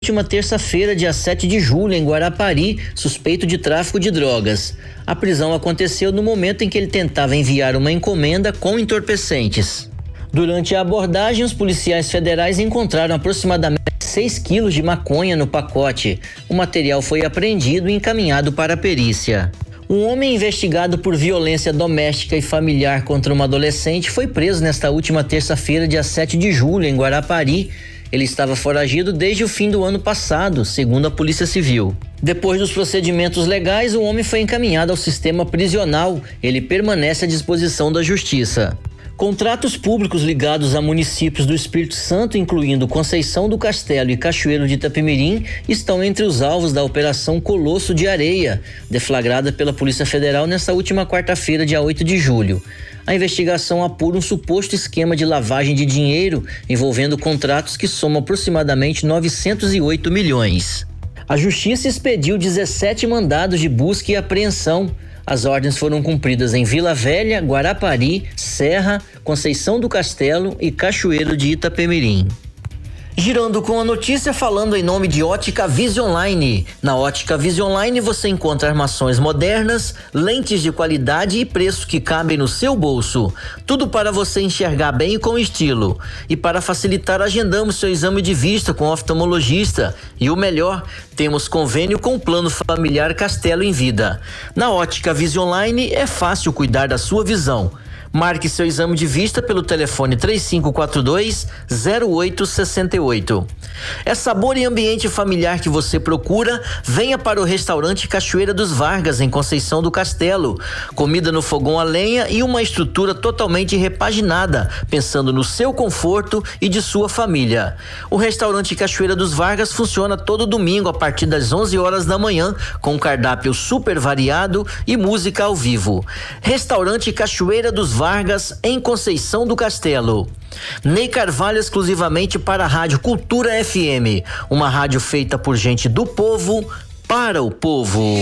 última terça-feira, dia 7 de julho, em Guarapari, suspeito de tráfico de drogas. A prisão aconteceu no momento em que ele tentava enviar uma encomenda com entorpecentes. Durante a abordagem, os policiais federais encontraram aproximadamente 6 quilos de maconha no pacote. O material foi apreendido e encaminhado para a perícia. Um homem investigado por violência doméstica e familiar contra uma adolescente foi preso nesta última terça-feira, dia 7 de julho, em Guarapari. Ele estava foragido desde o fim do ano passado, segundo a Polícia Civil. Depois dos procedimentos legais, o homem foi encaminhado ao sistema prisional. Ele permanece à disposição da Justiça. Contratos públicos ligados a municípios do Espírito Santo, incluindo Conceição do Castelo e Cachoeiro de Itapemirim, estão entre os alvos da Operação Colosso de Areia, deflagrada pela Polícia Federal nesta última quarta-feira, dia 8 de julho. A investigação apura um suposto esquema de lavagem de dinheiro envolvendo contratos que somam aproximadamente 908 milhões. A Justiça expediu 17 mandados de busca e apreensão. As ordens foram cumpridas em Vila Velha, Guarapari, Serra, Conceição do Castelo e Cachoeiro de Itapemirim. Girando com a notícia, falando em nome de Ótica Visionline. Na Ótica Visionline você encontra armações modernas, lentes de qualidade e preço que cabem no seu bolso. Tudo para você enxergar bem e com estilo. E para facilitar, agendamos seu exame de vista com oftalmologista. E o melhor, temos convênio com o Plano Familiar Castelo em Vida. Na Ótica Visionline é fácil cuidar da sua visão. Marque seu exame de vista pelo telefone 3542-0868. É sabor e ambiente familiar que você procura? Venha para o restaurante Cachoeira dos Vargas, em Conceição do Castelo. Comida no fogão a lenha e uma estrutura totalmente repaginada, pensando no seu conforto e de sua família. O restaurante Cachoeira dos Vargas funciona todo domingo a partir das 11 horas da manhã, com cardápio super variado e música ao vivo. Restaurante Cachoeira dos Vargas, em Conceição do Castelo. Ney Carvalho, exclusivamente para a Rádio Cultura FM, uma rádio feita por gente do povo, para o povo.